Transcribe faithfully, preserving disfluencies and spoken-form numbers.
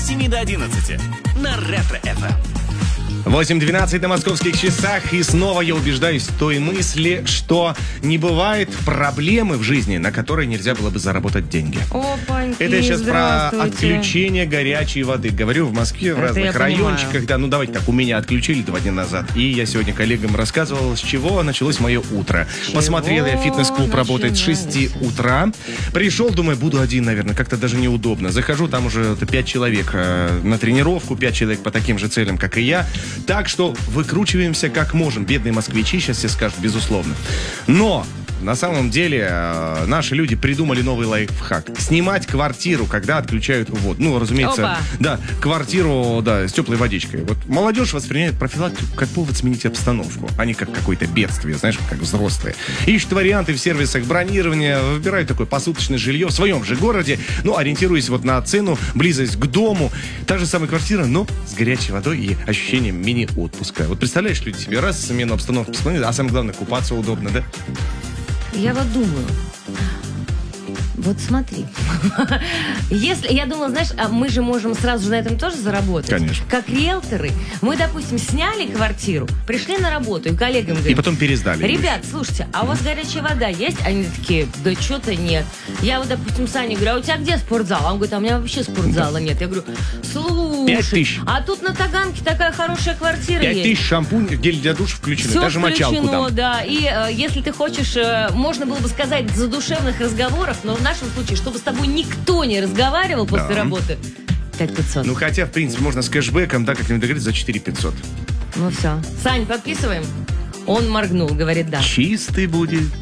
семи до одиннадцати на Ретро-эф эм. восемь двенадцать на московских часах, и снова я убеждаюсь в той мысли, что не бывает проблемы в жизни, на которой нельзя было бы заработать деньги. Опаньки, Это я сейчас про здравствуйте. отключение горячей воды. Говорю, в Москве, в Это разных я райончиках, понимаю. да, ну давайте так, у меня отключили два дня назад, и я сегодня коллегам рассказывал, с чего началось мое утро. Чего Посмотрел я, фитнес-клуб работает с шести утра. Пришел, думаю, буду один, наверное, как-то даже неудобно. Захожу, там уже пять человек э, на тренировку, пять человек по таким же целям, как и я. Так что выкручиваемся как можем. Бедные москвичи, сейчас все скажут, безусловно. Но на самом деле э, наши люди придумали новый лайфхак. Снимать квартиру, когда отключают воду. Ну, разумеется, Опа. да, квартиру, да, с теплой водичкой. Вот молодежь воспринимает профилактику как повод сменить обстановку, а не как какое-то бедствие, знаешь, как взрослые. Ищут варианты в сервисах бронирования, выбирают такое посуточное жилье в своем же городе, ну, ориентируясь вот на цену, близость к дому. Та же самая квартира, но с горячей водой и ощущением мини-отпуска. Вот представляешь, люди себе раз смену обстановки посмотрели, а самое главное, купаться удобно, да? Я вот думаю. Вот смотри. Если, я думала, знаешь, а мы же можем сразу же на этом тоже заработать. Конечно. Как риэлторы. Мы, допустим, сняли квартиру, пришли на работу и коллегам говорим: И потом пересдали. ребят, слушайте, а у вас горячая вода есть? Они такие: да что-то нет. Я вот, допустим, Сане говорю: а у тебя где спортзал? А он говорит: а у меня вообще спортзала нет. Я говорю: Пять слушай, тысяч. а тут на Таганке такая хорошая квартира Пять есть. тысяч, шампунь, гель для душа включены, Все даже мочалку включено, дам. да. И э, если ты хочешь, э, можно было бы сказать, задушевных разговоров, но в нашем случае, чтобы с тобой никто не разговаривал после Да. работы, пять пятьсот. Ну, хотя, в принципе, можно с кэшбэком, да, как-нибудь договориться за четыре пятьсот. Ну все. Сань, подписываем? Он моргнул, говорит да. Чистый будет.